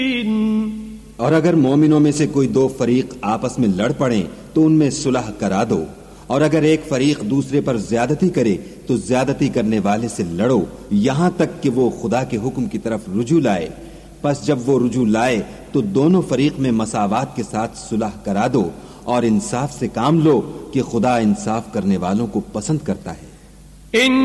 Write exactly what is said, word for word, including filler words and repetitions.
और अगर मोमिनों में से कोई दो फरीक आपस में लड़ पड़े तो उनमें सुलह करा दो, और अगर एक फरीक दूसरे पर ज्यादती करे तो ज्यादती करने वाले से लड़ो यहां तक कि वो खुदा के हुक्म की तरफ रुजू लाए। बस जब वो रुजू लाए तो दोनों फरीक में मसावात के साथ सुलह करा दो और इंसाफ से काम लो कि खुदा इंसाफ करने वालों को पसंद करता है।